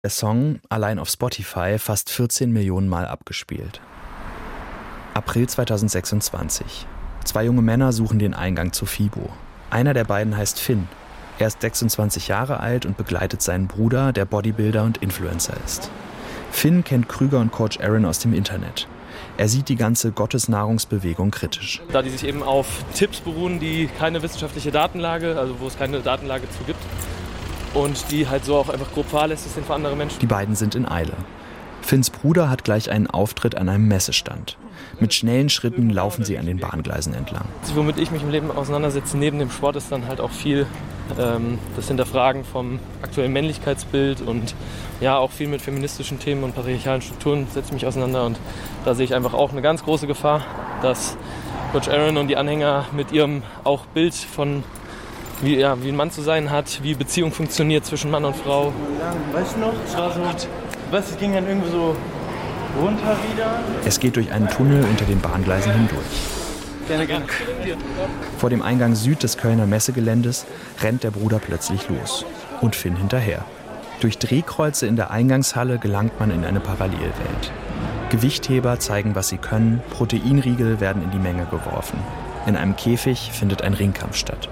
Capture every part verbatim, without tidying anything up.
Der Song, allein auf Spotify, fast vierzehn Millionen Mal abgespielt. April zweitausendsechsundzwanzig. Zwei junge Männer suchen den Eingang zur FIBO. Einer der beiden heißt Finn. Er ist sechsundzwanzig Jahre alt und begleitet seinen Bruder, der Bodybuilder und Influencer ist. Finn kennt Krüger und Coach Aaron aus dem Internet. Er sieht die ganze Gottesnahrungsbewegung kritisch. Da die sich eben auf Tipps beruhen, die keine wissenschaftliche Datenlage, also wo es keine Datenlage zu gibt. Und die halt so auch einfach grob fahrlässig sind für andere Menschen. Die beiden sind in Eile. Finns Bruder hat gleich einen Auftritt an einem Messestand. Mit schnellen Schritten laufen sie an den Bahngleisen entlang. Womit ich mich im Leben auseinandersetze, neben dem Sport, ist dann halt auch viel ähm, das Hinterfragen vom aktuellen Männlichkeitsbild und ja auch viel mit feministischen Themen und patriarchalen Strukturen setze ich mich auseinander. Und da sehe ich einfach auch eine ganz große Gefahr, dass Coach Aaron und die Anhänger mit ihrem auch Bild von Wie, ja, wie ein Mann zu sein hat, wie Beziehung funktioniert zwischen Mann und Frau. Weißt du noch? Es war so, was, es ging dann irgendwie so runter wieder. Es geht durch einen Tunnel unter den Bahngleisen hindurch. Gerne, gerne. Vor dem Eingang Süd des Kölner Messegeländes rennt der Bruder plötzlich los. Und Finn hinterher. Durch Drehkreuze in der Eingangshalle gelangt man in eine Parallelwelt. Gewichtheber zeigen, was sie können, Proteinriegel werden in die Menge geworfen. In einem Käfig findet ein Ringkampf statt.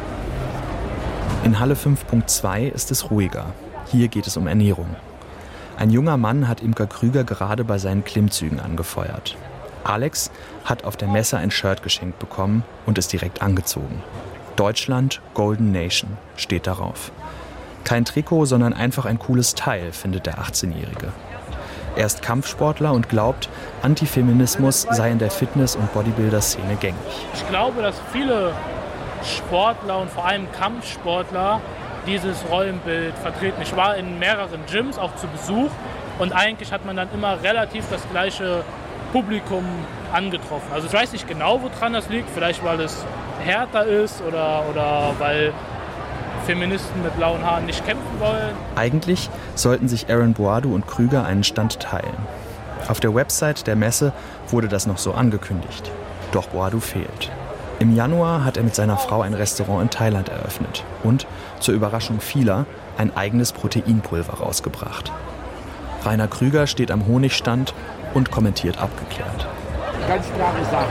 In Halle fünf Punkt zwei ist es ruhiger. Hier geht es um Ernährung. Ein junger Mann hat Imker Krüger gerade bei seinen Klimmzügen angefeuert. Alex hat auf der Messe ein Shirt geschenkt bekommen und ist direkt angezogen. Deutschland, Golden Nation steht darauf. Kein Trikot, sondern einfach ein cooles Teil, findet der achtzehnjährige. Er ist Kampfsportler und glaubt, Antifeminismus sei in der Fitness- und Bodybuilder-Szene gängig. Ich glaube, dass viele Sportler und vor allem Kampfsportler dieses Rollenbild vertreten. Ich war in mehreren Gyms auch zu Besuch und eigentlich hat man dann immer relativ das gleiche Publikum angetroffen. Also ich weiß nicht genau, woran das liegt. Vielleicht, weil es härter ist oder, oder weil Feministen mit blauen Haaren nicht kämpfen wollen. Eigentlich sollten sich Aaron Boadu und Krüger einen Stand teilen. Auf der Website der Messe wurde das noch so angekündigt. Doch Boadu fehlt. Im Januar hat er mit seiner Frau ein Restaurant in Thailand eröffnet und, zur Überraschung vieler, ein eigenes Proteinpulver rausgebracht. Rainer Krüger steht am Honigstand und kommentiert abgeklärt. Ganz klare Sache.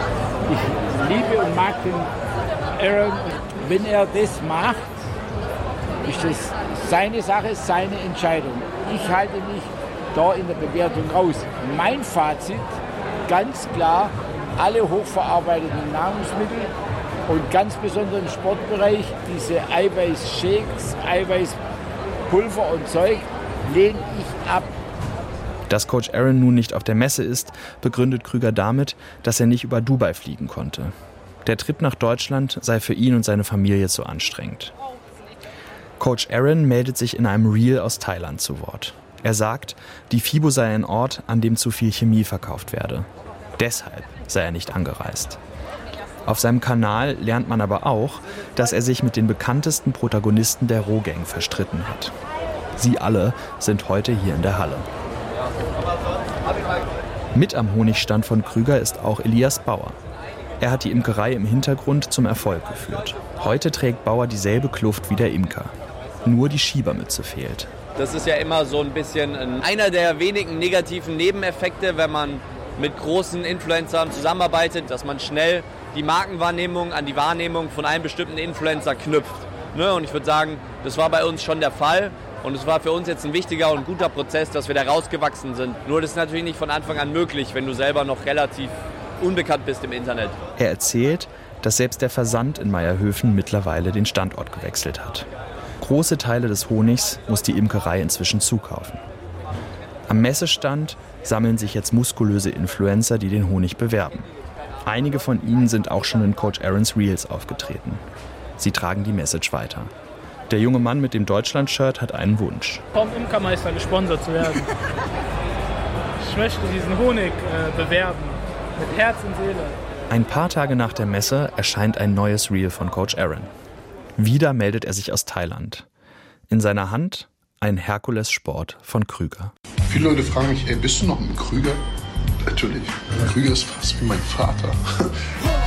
Ich liebe und mag den Aaron. Wenn er das macht, ist das seine Sache, seine Entscheidung. Ich halte mich da in der Bewertung raus. Mein Fazit, ganz klar, alle hochverarbeiteten Nahrungsmittel und ganz besonders im Sportbereich diese Eiweißshakes, Eiweißpulver und Zeug lehne ich ab. Dass Coach Aaron nun nicht auf der Messe ist, begründet Krüger damit, dass er nicht über Dubai fliegen konnte. Der Trip nach Deutschland sei für ihn und seine Familie zu anstrengend. Coach Aaron meldet sich in einem Reel aus Thailand zu Wort. Er sagt, die FIBO sei ein Ort, an dem zu viel Chemie verkauft werde. Deshalb sei er nicht angereist. Auf seinem Kanal lernt man aber auch, dass er sich mit den bekanntesten Protagonisten der Rohgang verstritten hat. Sie alle sind heute hier in der Halle. Mit am Honigstand von Krüger ist auch Elias Bauer. Er hat die Imkerei im Hintergrund zum Erfolg geführt. Heute trägt Bauer dieselbe Kluft wie der Imker. Nur die Schiebermütze fehlt. Das ist ja immer so ein bisschen einer der wenigen negativen Nebeneffekte, wenn man mit großen Influencern zusammenarbeitet, dass man schnell die Markenwahrnehmung an die Wahrnehmung von einem bestimmten Influencer knüpft. Ne? Und ich würde sagen, das war bei uns schon der Fall. Und es war für uns jetzt ein wichtiger und guter Prozess, dass wir da rausgewachsen sind. Nur das ist natürlich nicht von Anfang an möglich, wenn du selber noch relativ unbekannt bist im Internet. Er erzählt, dass selbst der Versand in Mayerhöfen mittlerweile den Standort gewechselt hat. Große Teile des Honigs muss die Imkerei inzwischen zukaufen. Am Messestand sammeln sich jetzt muskulöse Influencer, die den Honig bewerben. Einige von ihnen sind auch schon in Coach Aarons Reels aufgetreten. Sie tragen die Message weiter. Der junge Mann mit dem Deutschland-Shirt hat einen Wunsch. Vom Imkermeister gesponsert zu werden. Ich möchte diesen Honig äh, bewerben, mit Herz und Seele. Ein paar Tage nach der Messe erscheint ein neues Reel von Coach Aaron. Wieder meldet er sich aus Thailand. In seiner Hand ein Herkules-Sport von Krüger. Viele Leute fragen mich, ey, bist du noch mit Krüger? Natürlich. Krüger ist fast wie mein Vater.